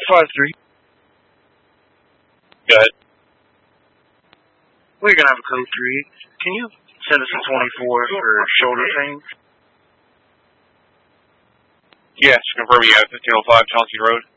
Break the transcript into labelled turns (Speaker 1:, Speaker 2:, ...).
Speaker 1: 653.
Speaker 2: Go ahead.
Speaker 1: We're going to have a code 3. Can you send us a 24 for shoulder pain?
Speaker 2: Yes, confirm you have 1505 Chauncey Road.